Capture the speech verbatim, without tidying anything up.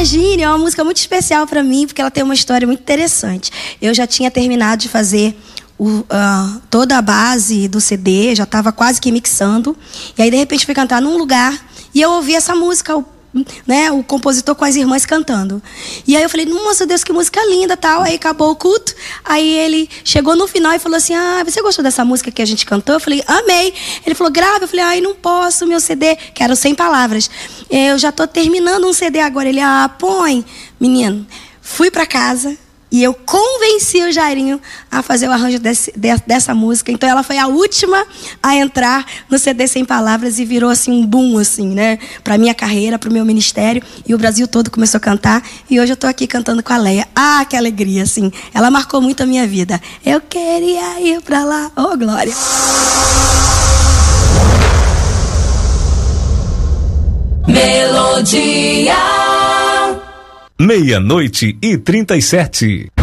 Imagine, é uma música muito especial para mim, porque ela tem uma história muito interessante. Eu já tinha terminado de fazer o, uh, toda a base do C D, já estava quase que mixando. E aí, de repente, fui cantar num lugar e eu ouvi essa música, o, né, o compositor com as irmãs cantando. E aí eu falei, nossa Deus, que música linda, tal. Aí acabou o culto. Aí ele chegou no final e falou assim, ah, você gostou dessa música que a gente cantou? Eu falei, amei. Ele falou, grava. Eu falei, ai, não posso, meu C D, que era sem palavras. Eu já tô terminando um C D agora. Ele, ah, põe. Menino, fui pra casa e eu convenci o Jairinho a fazer o arranjo desse, de, dessa música. Então ela foi a última a entrar no C D Sem Palavras e virou assim um boom, assim, né? Pra minha carreira, pro meu ministério. E o Brasil todo começou a cantar. E hoje eu tô aqui cantando com a Leia. Ah, que alegria, assim. Ela marcou muito a minha vida. Eu queria ir pra lá. Oh, glória! Melodia. Meia-noite e trinta e sete.